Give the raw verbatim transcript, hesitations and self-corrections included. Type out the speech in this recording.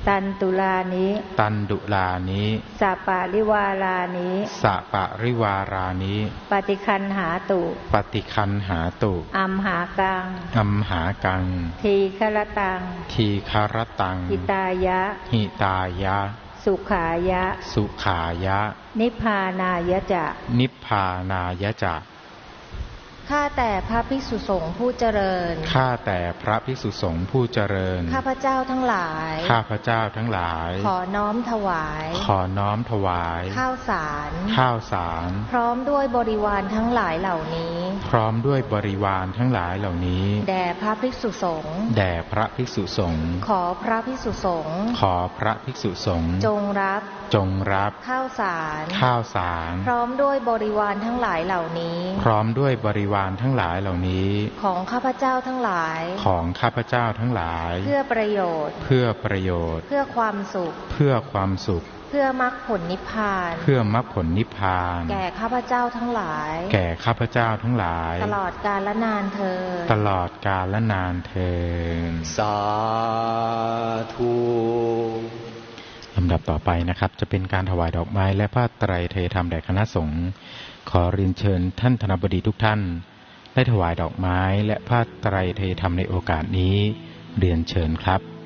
ตันตุลานิตันดุลานิสัปปะริวารานิสัปปะริวารานิปฏิคันหาตุปฏิคันหาตุอัมหากังอัมหากังทีฆรตังทีฆรตังหิตายะหิตายะสุขายะสุขายะนิพพานายะจะนิพพานายะจะข้าแต่พระภิกษุสงฆ์ผู้เจริญข้าแต่พระภิกษุสงฆ์ผู้เจริญข้าพเจ้าทั้งหลายข้าพเจ้าทั้งหลายขอน้อมถวายขอน้อมถวายข้าวสารข้าวสารพร้อมด้วยบริวารทั้งหลายเหล่านี้พร้อมด้วยบริวารทั้งหลายเหล่านี้แด่พระภิกษุสงฆ์แด่พระภิกษุสงฆ์ขอพระภิกษุสงฆ์ขอพระภิกษุสงฆ์จงรับจงรับข้าวสารข้าวสารพร้อมด้วยบริวารทั้งหลายเหล่านี้พร้อมด้วยบริวารทั้งหลายเหล่านี้ของข้าพเจ้าทั้งหลายของข้าพเจ้าทั้งหลายเพื่อประโยชน์เพื่อประโยชน์เพื่อความสุขเพื่อความสุขเพื่อมรรคผลนิพพานเพื่อมรรคผลนิพพานแก่ข้าพเจ้าทั้งหลายแก่ข้าพเจ้าทั้งหลายตลอดกาลนานเทอญตลอดกาลนานเทอญสาธุลำดับต่อไปนะครับจะเป็นการถวายดอกไม้และผ้าไตรเทธรรมแด่คณะสงฆ์ขอเรียนเชิญท่านธนบดีทุกท่านได้ถวายดอกไม้และผ้าไตรเทธรรมในโอกาสนี้เรียนเชิญครับ